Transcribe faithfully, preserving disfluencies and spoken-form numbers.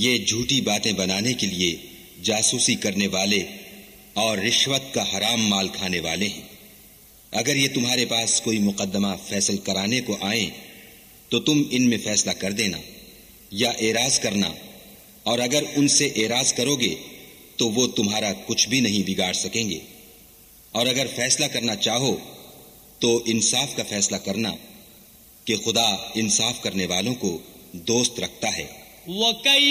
ये झूठी बातें बनाने के लिए जासूसी करने वाले और रिश्वत का हराम माल खाने वाले हैं। अगर ये तुम्हारे पास कोई मुकदमा फैसल कराने को आए तो तुम इनमें फैसला कर देना या एराज करना, और अगर उनसे एराज करोगे तो वो तुम्हारा कुछ भी नहीं बिगाड़ सकेंगे। और अगर फैसला करना चाहो तो इंसाफ का फैसला करना कि खुदा इंसाफ करने वालों को दोस्त रखता है।